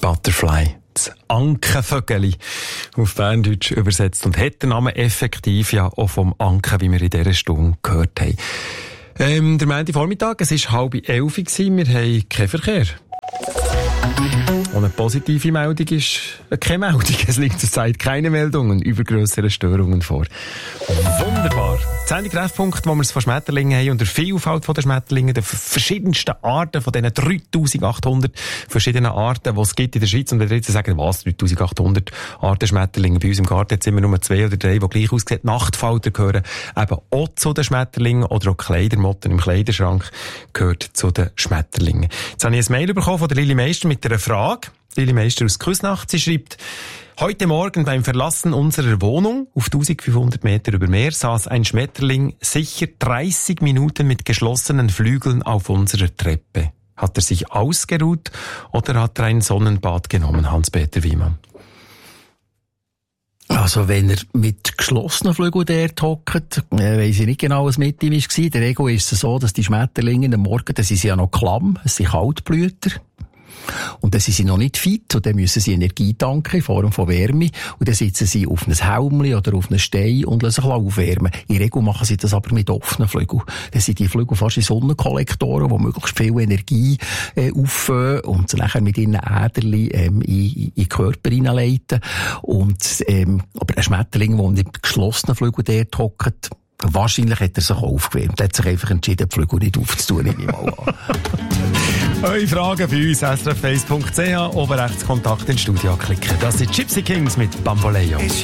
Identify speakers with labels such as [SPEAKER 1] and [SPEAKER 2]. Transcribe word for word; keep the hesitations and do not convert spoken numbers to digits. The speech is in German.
[SPEAKER 1] Butterfly. Das Ankenvögeli auf Berndeutsch übersetzt und hat den Namen effektiv ja auch vom Anken, wie wir in dieser Stunde gehört haben. Ähm, der Montagvormittag, es war halb elf, wir haben keinen Verkehr. Und eine positive Meldung ist keine Meldung. Es liegt zurzeit keine Meldungen über grössere Störungen vor. Wunderbar. Der Sendung Treffpunkt, wo wir es von Schmetterlingen haben und der Vielfalt der Schmetterlinge, der verschiedensten Arten, von diesen dreitausendachthundert verschiedenen Arten, die es gibt in der Schweiz. Und wenn ihr jetzt sagen, was, dreitausendachthundert Arten Schmetterlinge? Bei uns im Garten jetzt immer nur zwei oder drei, die gleich aussehen. Nachtfalter gehören eben auch zu den Schmetterlingen oder auch Kleidermotten im Kleiderschrank gehört zu den Schmetterlingen. Jetzt habe ich ein Mail bekommen von der Lili Meister mit einer Frage. Lili Meister aus Küsnacht. Sie schreibt: Heute Morgen beim Verlassen unserer Wohnung auf eintausendfünfhundert Meter über Meer saß ein Schmetterling sicher dreißig Minuten mit geschlossenen Flügeln auf unserer Treppe. Hat er sich ausgeruht oder hat er ein Sonnenbad genommen, Hans-Peter Wiemann?
[SPEAKER 2] Also, wenn er mit geschlossenen Flügeln dort hockt, äh, weiss ich nicht genau, was mit ihm war. In der Regel ist es so, dass die Schmetterlinge am Morgen, das sind ja noch klamm, es sind Kaltblüter. Und dann sind sie noch nicht fit und dann müssen sie Energie tanken in Form von Wärme und dann sitzen sie auf einem Helmli oder auf einem Stein und lassen sich aufwärmen. In der Regel machen sie das aber mit offenen Flügeln. Dann sind die Flügel fast wie Sonnenkollektoren, die möglichst viel Energie äh, auffangen und sie nachher mit ihren Äderchen ähm, in, in den Körper hineinleiten. Und, ähm, aber ein Schmetterling, der mit geschlossenen Flügeln dort hockt, wahrscheinlich hat er sich aufgewärmt. Er hat sich einfach entschieden, die Flügel nicht aufzutun, nehme ich mal an.
[SPEAKER 1] Eure Fragen bei uns, s r f eins punkt c h, oben rechts Kontakt ins Studio klicken. Das sind Gypsy Kings mit Bamboleo.